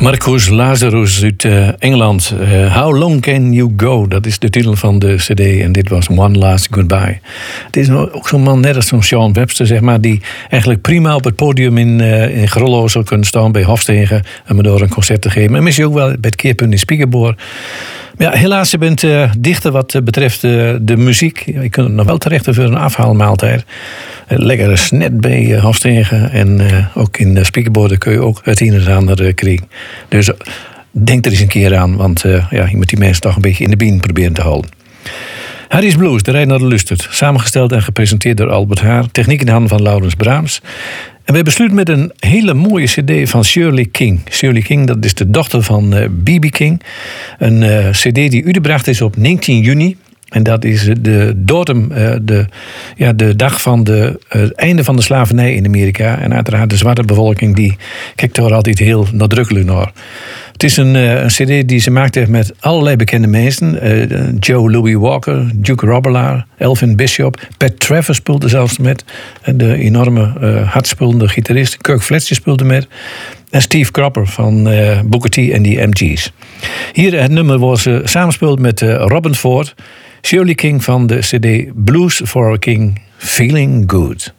Marcus Lazarus uit Engeland. How Long Can You Go? Dat is de titel van de cd. En dit was One Last Goodbye. Het is ook zo'n man, net als zo'n Sean Webster, zeg maar, die eigenlijk prima op het podium in Grollo zou kunnen staan bij Hofstegen en me door een concert te geven. En misschien ook wel bij het keerpunt in Spiekerboor. Maar ja, helaas, je bent dichter wat betreft de muziek. Je kunt het nog wel terecht voor een afhaalmaaltijd. Lekker snet bij Hofstegen. En ook in de Spiekerboor kun je ook het een en het ander krijgen. Dus denk er eens een keer aan. Want je moet die mensen toch een beetje in de bien proberen te houden. Harry's Blues, de Rijd naar de Lustert. Samengesteld en gepresenteerd door Albert Haar. Techniek in de handen van Laurens Braams. En wij besluiten met een hele mooie cd van Shirley King. Shirley King, dat is de dochter van B.B. King. Een cd die uitgebracht is op 19 juni. En dat is de datum, de dag van het einde van de slavernij in Amerika. En uiteraard de zwarte bevolking, die kijkt er altijd heel nadrukkelijk naar. Het is een cd die ze maakt heeft met allerlei bekende mensen. Joe Louis Walker, Duke Robillard, Elvin Bishop. Pat Travers speelde zelfs met. De enorme hardspelende gitarist. Kirk Fletcher speelde met. En Steve Cropper van Booker T en die MG's. Hier het nummer was samenspeeld met Robin Ford. Shirley King van de cd Blues for a King, Feeling Good.